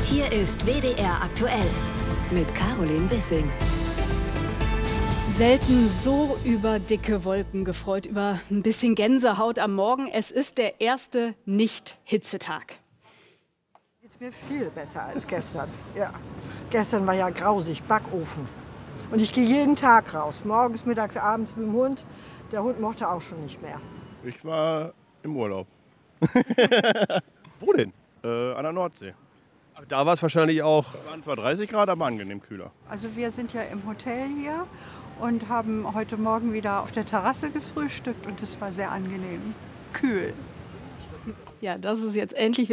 Hier ist WDR aktuell mit Caroline Wissing. Selten so über dicke Wolken gefreut, über ein bisschen Gänsehaut am Morgen. Es ist der erste Nicht-Hitzetag. Geht's mir viel besser als gestern. Ja. Gestern war ja grausig, Backofen. Und ich gehe jeden Tag raus, morgens, mittags, abends mit dem Hund. Der Hund mochte auch schon nicht mehr. Ich war im Urlaub. Wo denn? An der Nordsee. Aber da war es wahrscheinlich auch. Es waren zwar 30 Grad, aber angenehm kühler. Also wir sind ja im Hotel hier und haben heute Morgen wieder auf der Terrasse gefrühstückt und es war sehr angenehm, kühl. Ja, das ist jetzt endlich